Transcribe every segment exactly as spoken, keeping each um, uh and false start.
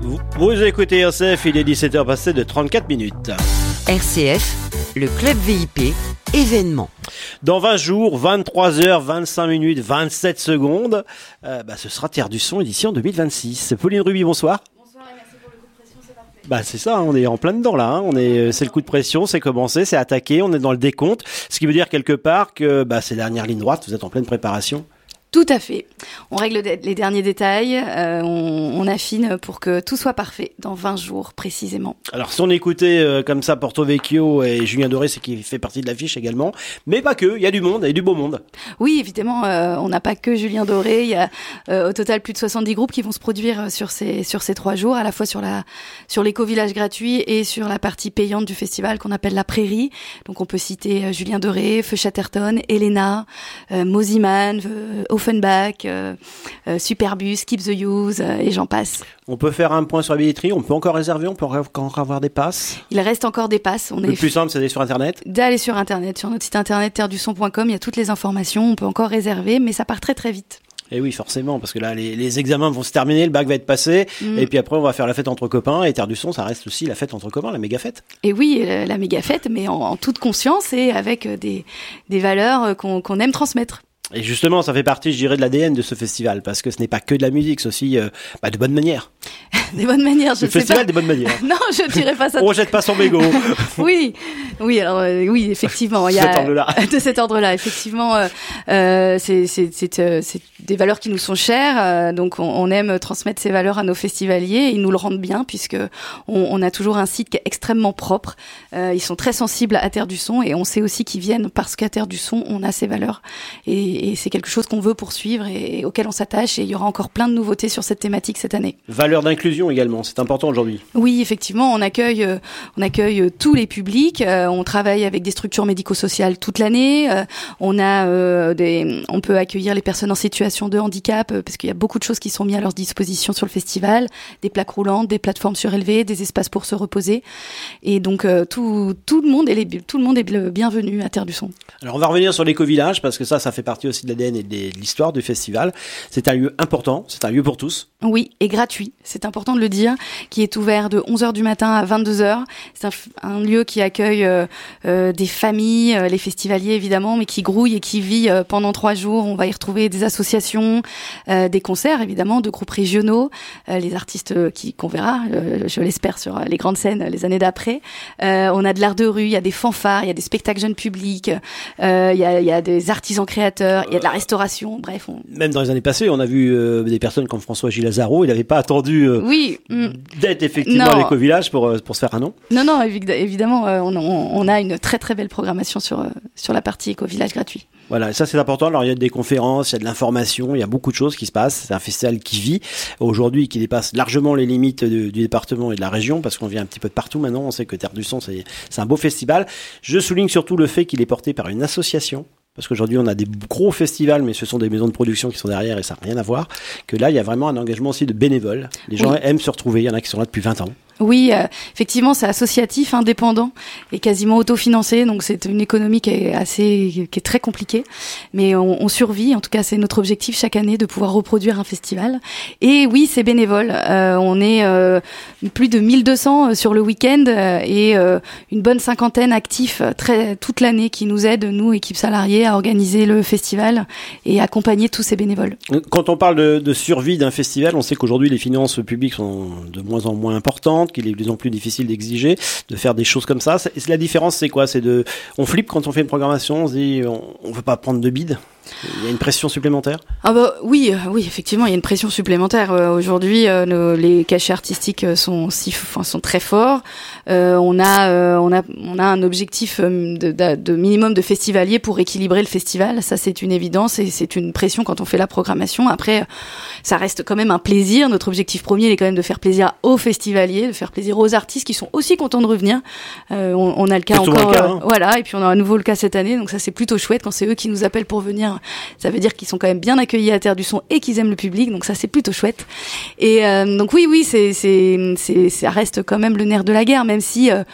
Vous, vous écoutez R C F, il est dix-sept heures passées de trente-quatre minutes. R C F, le club V I P, événement. Dans vingt jours, vingt-trois heures, vingt-cinq minutes, vingt-sept secondes, euh, bah, ce sera Terre du Son, édition deux mille vingt-six. Pauline Ruby, bonsoir. Bonsoir et merci pour le coup de pression, c'est parfait. Bah c'est ça, on est en plein dedans là, hein. On est, c'est le coup de pression, c'est commencé, c'est attaqué, on est dans le décompte, ce qui veut dire quelque part que bah, c'est la dernière ligne droite, vous êtes en pleine préparation. Tout à fait. On règle les derniers détails, euh, on, on affine pour que tout soit parfait dans vingt jours précisément. Alors si on écoutait euh, comme ça Porto Vecchio et Julien Doré, c'est qui fait partie de l'affiche également, mais pas que, il y a du monde et du beau monde. Oui, évidemment, euh, on n'a pas que Julien Doré, il y a euh, au total plus de soixante-dix groupes qui vont se produire sur ces sur ces trois jours, à la fois sur la sur l'éco-village gratuit et sur la partie payante du festival qu'on appelle la Prairie. Donc on peut citer euh, Julien Doré, Feu Chatterton, Elena, euh, Moziman, euh, Offenbach, euh, euh, Superbus, Keep the Use euh, et j'en passe. On peut faire un point sur la billetterie, on peut encore réserver, on peut encore avoir des passes. Il reste encore des passes. On le est plus simple, c'est d'aller sur Internet. D'aller sur Internet, sur notre site internet terre du son point com, il y a toutes les informations, on peut encore réserver, mais ça part très très vite. Et oui, forcément, parce que là, les, les examens vont se terminer, le bac va être passé, mmh. et puis après, on va faire la fête entre copains, et Terre du Son, ça reste aussi la fête entre copains, la méga fête. Et oui, la, la méga fête, mais en, en toute conscience et avec des, des valeurs qu'on, qu'on aime transmettre. Et justement, ça fait partie, je dirais, de l'A D N de ce festival, parce que ce n'est pas que de la musique, c'est aussi euh, bah, de bonnes manières. Des bonnes manières, je le sais festival pas. des bonnes manières. Non, je dirais pas ça. On jette pas son mégot. Oui, oui, alors euh, oui, effectivement, il y a cet ordre-là. de cet ordre-là, effectivement, euh, euh, c'est c'est c'est, euh, c'est des valeurs qui nous sont chères, euh, donc on, on aime transmettre ces valeurs à nos festivaliers. Ils nous le rendent bien puisque on, on a toujours un site qui est extrêmement propre. Euh, ils sont très sensibles à Terre du Son et on sait aussi qu'ils viennent parce qu'à Terre du Son, on a ces valeurs et, et c'est quelque chose qu'on veut poursuivre et, et auquel on s'attache. Et il y aura encore plein de nouveautés sur cette thématique cette année. Valeurs d'inclusion également, c'est important aujourd'hui. Oui, effectivement, on accueille, euh, on accueille tous les publics. Euh, on travaille avec des structures médico-sociales toute l'année. Euh, on a euh, des, on peut accueillir les personnes en situation de handicap euh, parce qu'il y a beaucoup de choses qui sont mises à leur disposition sur le festival, des plaques roulantes, des plateformes surélevées, des espaces pour se reposer. Et donc euh, tout, tout le monde est les, tout le monde est le bienvenu à Terre du Son. Alors on va revenir sur l'éco-village parce que ça, ça fait partie aussi de l'A D N et de l'histoire du festival. C'est un lieu important, c'est un lieu pour tous. Oui, et gratuit, c'est important de le dire, qui est ouvert de onze heures du matin à vingt-deux heures. C'est un, un lieu qui accueille euh, euh, des familles, euh, les festivaliers évidemment, mais qui grouille et qui vit euh, pendant trois jours. On va y retrouver des associations, euh, des concerts évidemment, de groupes régionaux, euh, les artistes qui qu'on verra, euh, je l'espère, sur les grandes scènes les années d'après. Euh, on a de l'art de rue, il y a des fanfares, il y a des spectacles jeunes publics, euh, il y a, il y a des artisans créateurs, il y a de la restauration, bref. On... Même dans les années passées, on a vu euh, des personnes comme François Gilles Lazaro, il n'avait pas attendu euh, oui. d'être effectivement non. à l'éco-village pour, euh, pour se faire un nom. Non, non, évidemment, euh, on, on a une très très belle programmation sur, euh, sur la partie éco-village gratuit. Voilà, et ça c'est important. Alors il y a des conférences, il y a de l'information, il y a beaucoup de choses qui se passent. C'est un festival qui vit aujourd'hui, qui dépasse largement les limites de, du département et de la région, parce qu'on vient un petit peu de partout maintenant. On sait que Terre du Son, c'est, c'est un beau festival. Je souligne surtout le fait qu'il est porté par une association. Parce qu'aujourd'hui, on a des gros festivals, mais ce sont des maisons de production qui sont derrière et ça n'a rien à voir. Que là, il y a vraiment un engagement aussi de bénévoles. Les gens oui. aiment se retrouver. Il y en a qui sont là depuis vingt ans. Oui, euh, effectivement, c'est associatif, indépendant et quasiment autofinancé. Donc, c'est une économie qui est assez, qui est très compliquée. Mais on, on survit. En tout cas, c'est notre objectif chaque année de pouvoir reproduire un festival. Et oui, c'est bénévole. Euh, on est euh, plus de mille deux cents sur le week-end euh, et euh, une bonne cinquantaine actifs très, toute l'année qui nous aident, nous, équipe salariée, à organiser le festival et accompagner tous ces bénévoles. Quand on parle de, de survie d'un festival, on sait qu'aujourd'hui, les finances publiques sont de moins en moins importantes, qu'il est de plus en plus difficile d'exiger, de faire des choses comme ça. C'est, la différence, c'est quoi? C'est de, on flippe quand on fait une programmation, on se dit, on, on veut pas prendre de bide. Il y a une pression supplémentaire? Ah bah oui, euh, oui, effectivement, il y a une pression supplémentaire. Euh, aujourd'hui, euh, nos, les cachets artistiques sont si, enfin, sont très forts. Euh, on a, euh, on a, on a un objectif de, de, de minimum de festivaliers pour équilibrer le festival. Ça, c'est une évidence et c'est une pression quand on fait la programmation. Après, ça reste quand même un plaisir. Notre objectif premier, il est quand même de faire plaisir aux festivaliers, de faire plaisir aux artistes qui sont aussi contents de revenir. Euh, on, on a le cas plutôt encore, cas, hein. euh, voilà. Et puis on a à nouveau le cas cette année. Donc ça, c'est plutôt chouette quand c'est eux qui nous appellent pour venir. Ça veut dire qu'ils sont quand même bien accueillis à Terre du Son et qu'ils aiment le public, donc ça c'est plutôt chouette. Et euh, donc oui, oui, c'est, c'est, c'est, ça reste quand même le nerf de la guerre, même si euh,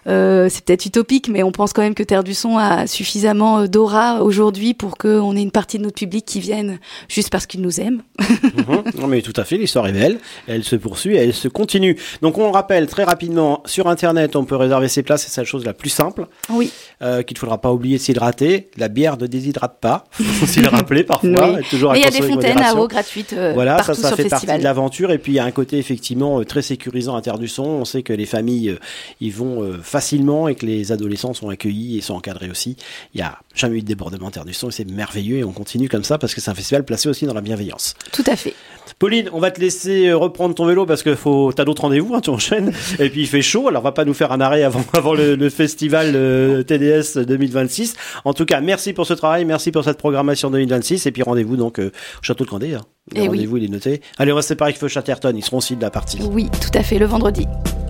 euh, c'est peut-être utopique, mais on pense quand même que Terre du Son a suffisamment d'aura aujourd'hui pour qu'on ait une partie de notre public qui vienne juste parce qu'ils nous aiment. Mmh. Non mais tout à fait, l'histoire est belle, elle se poursuit et elle se continue. Donc on rappelle très rapidement, sur internet on peut réserver ses places, c'est la chose la plus simple. Oui. Euh, qu'il ne faudra pas oublier de s'hydrater. La bière ne déshydrate pas, faut aussi le rappeler parfois. Oui. Toujours mais il y a des avec fontaines à modération. eau gratuites euh, voilà, partout ça, ça sur fait le partie festival. de l'aventure. Et puis il y a un côté effectivement euh, très sécurisant à Terre du Son. On sait que les familles euh, y vont euh, facilement et que les adolescents sont accueillis et sont encadrés aussi. Il y a jamais eu de débordement à Terre du Son et c'est merveilleux et on continue comme ça parce que c'est un festival placé aussi dans la bienveillance. Tout à fait. Pauline, on va te laisser reprendre ton vélo parce que faut, t'as d'autres rendez-vous, hein, tu enchaînes. Et puis il fait chaud, alors on va pas nous faire un arrêt avant, avant le, le festival euh, T D S deux mille vingt-six. En tout cas, merci pour ce travail, merci pour cette programmation deux mille vingt-six. Et puis rendez-vous donc euh, au Château de Candé. Hein. Le Et rendez-vous, oui. il est noté. Allez, on va se séparer avec Feu Chatterton, ils seront aussi de la partie. Oui, tout à fait, le vendredi.